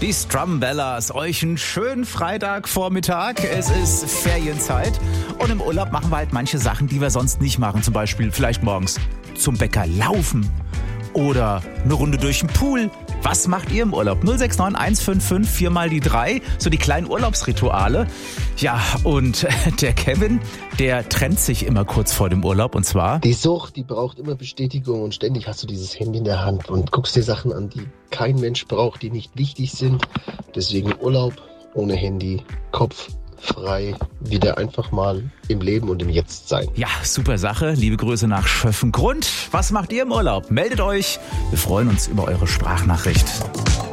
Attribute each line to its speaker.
Speaker 1: Die Strumbellas, euch einen schönen Freitagvormittag. Es ist Ferienzeit und im Urlaub machen wir halt manche Sachen, die wir sonst nicht machen. Zum Beispiel vielleicht morgens zum Bäcker laufen oder eine Runde durch den Pool. Was macht ihr im Urlaub? 069 155 4 mal die 3, so die kleinen Urlaubsrituale. Ja, und der Kevin, der trennt sich immer kurz vor dem Urlaub und zwar...
Speaker 2: Die Sucht, die braucht immer Bestätigung und ständig hast du dieses Handy in der Hand und guckst dir Sachen an, die kein Mensch braucht, die nicht wichtig sind. Deswegen Urlaub ohne Handy, Kopf frei, wieder einfach mal im Leben und im Jetzt sein.
Speaker 1: Ja, super Sache. Liebe Grüße nach Schöffengrund. Was macht ihr im Urlaub? Meldet euch. Wir freuen uns über eure Sprachnachricht.